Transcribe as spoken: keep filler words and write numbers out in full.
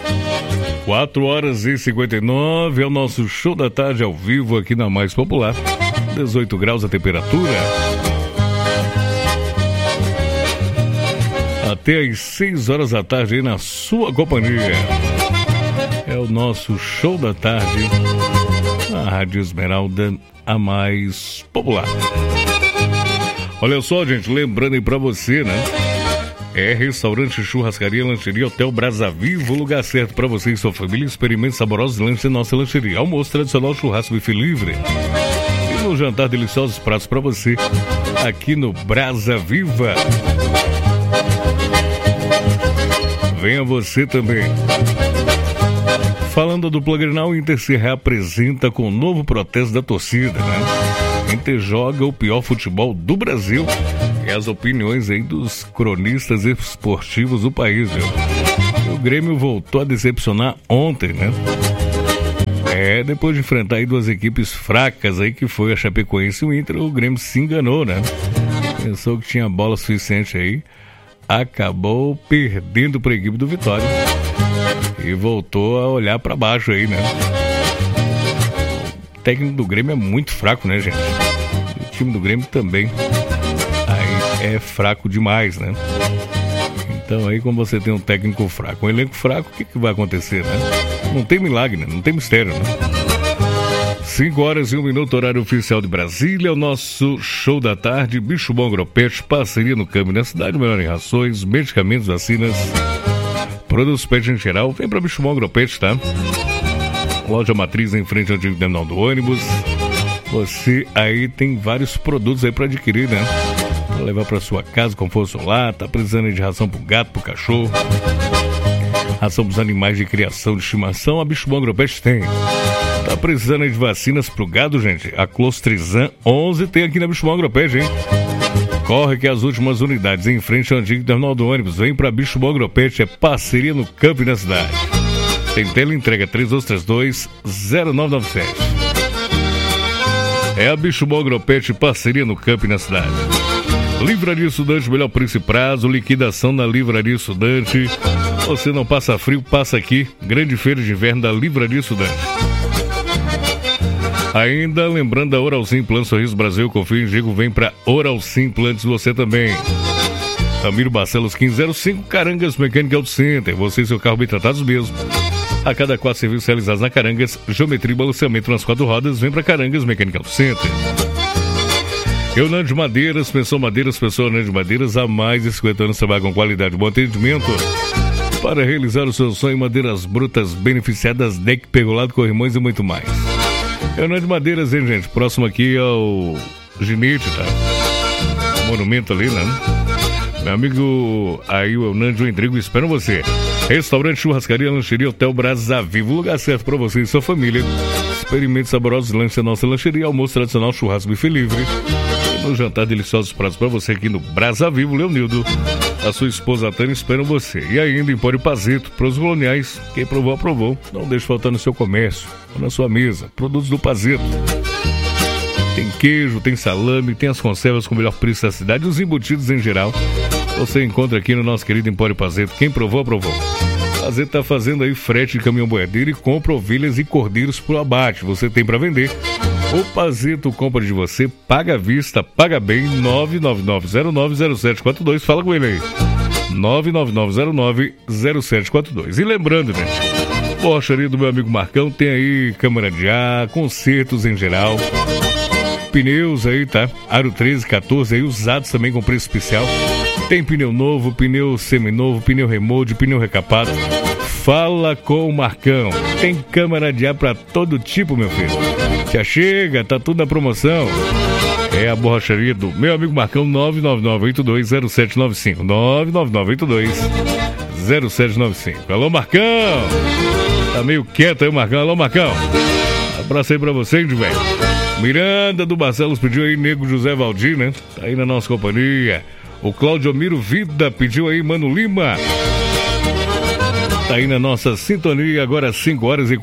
quatro horas e cinquenta e nove é o nosso show da tarde ao vivo aqui na Mais Popular. dezoito graus a temperatura. Até às seis horas da tarde aí na sua companhia. É o nosso show da tarde na Rádio Esmeralda, a mais popular. Olha só, gente, lembrando aí pra você, né? É restaurante, churrascaria, lancheria, Hotel Brasa Viva, o lugar certo para você e sua família. Experimente saborosos lanches em nossa lancheria. Almoço tradicional, churrasco, buffet livre. E no jantar, deliciosos pratos para você aqui no Brasa Viva. Venha você também. Falando do Dupla Grenal, o Inter se reapresenta com o novo protesto da torcida, né? Inter joga o pior futebol do Brasil. E as opiniões aí dos cronistas esportivos do país, viu? O Grêmio voltou a decepcionar ontem, né? É, depois de enfrentar aí duas equipes fracas aí, que foi a Chapecoense e o Inter, o Grêmio se enganou, né? Pensou que tinha bola suficiente aí, acabou perdendo para a equipe do Vitória e voltou a olhar para baixo aí, né? O técnico do Grêmio é muito fraco, né, gente? O time do Grêmio também é fraco demais, né? Então aí, como você tem um técnico fraco, um elenco fraco, o que, que vai acontecer, né? Não tem milagre, né? Não tem mistério, né? cinco horas e um minuto, horário oficial de Brasília, o nosso show da tarde, Bicho Bom Agropet, parceria no câmbio na cidade, melhor em rações, medicamentos, vacinas, produtos pet em geral. Vem pra Bicho Bom Agropet, tá? Loja Matriz em frente ao antigo terminal do ônibus. Você aí tem vários produtos aí pra adquirir, né? Pra levar pra sua casa, como for solar, tá precisando de ração pro gato, pro cachorro, ração pros animais de criação, de estimação, a Bicho Bom Agropet tem. Tá precisando de vacinas pro gado, gente? A Clostrizan onze tem aqui na Bicho Bom Agropet, hein? Corre que as últimas unidades em frente ao antigo terminal do ônibus. Vem pra Bicho Bom Agropet, é parceria no campo e na cidade. Tem tela entrega três dois três dois, zero nove nove sete. É a Bicho Bom Agropet, parceria no campo e na cidade. Livraria Estudante, melhor preço e prazo, liquidação na Livraria Estudante. Você não passa frio, passa aqui. Grande feira de inverno da Livraria Estudante. Ainda lembrando da Oral Sim Implantes Sorriso Brasil, confia em Diego, vem pra Oral Sim Implantes você também. Ramiro Barcelos quinze zero cinco, Carangas Mecânica Auto Center, você e seu carro bem tratados mesmo. A cada quatro serviços realizados na Carangas, geometria e balanceamento nas quatro rodas, vem pra Carangas Mecânica Auto Center. Eunande Madeiras, pensou Madeiras, pensou Eunande Madeiras, há mais de cinquenta anos trabalha com qualidade e bom atendimento. Para realizar o seu sonho, madeiras brutas, beneficiadas, deck, pergolado, corrimões e muito mais. Eunande Madeiras, hein, gente? Próximo aqui ao Ginete, tá? Monumento ali, né? Meu amigo, aí o Eunande e o Endrigo esperam você. Restaurante, churrascaria, lancheria, Hotel Brasa Viva, lugar certo para você e sua família. Experimente saborosos lanches na nossa lancheria, almoço tradicional, churrasco buffet livre. E no jantar, deliciosos pratos para você aqui no Brasa Vivo, Leonildo. A sua esposa Tânia esperam você. E ainda Empório Pazito, produtos coloniais. Quem provou, aprovou. Não deixe faltar no seu comércio ou na sua mesa. Produtos do Pazito. Tem queijo, tem salame, tem as conservas com o melhor preço da cidade e os embutidos em geral. Você encontra aqui no nosso querido Empório Pazito. Quem provou, aprovou. Pazito está fazendo aí frete de caminhão boiadeiro e compra ovelhas e cordeiros pro abate. Você tem para vender. O Pazito compra de você, paga à vista, paga bem. Nove nove nove zero nove zero sete quatro dois. Fala com ele aí. nove nove nove zero nove zero sete quatro dois. E lembrando, gente, borracharia do meu amigo Marcão tem aí câmara de ar, consertos em geral, pneus aí, tá? Aro treze, quatorze aí, usados também com preço especial. Tem pneu novo, pneu seminovo, pneu remold, pneu recapado. Fala com o Marcão. Tem câmara de ar pra todo tipo, meu filho. Já chega, tá tudo na promoção. É a borracharia do meu amigo Marcão. Nove nove nove oito dois zero sete nove cinco. Nove nove nove oito dois zero sete nove cinco. Alô, Marcão. Tá meio quieto aí, Marcão. Alô, Marcão. Abraço aí pra você, hein, velho. Miranda do Barcelos pediu aí, Nego José Valdir, né? Tá aí na nossa companhia. O Cláudio Miro Vida pediu aí, Mano Lima. Tá aí na nossa sintonia, agora cinco horas e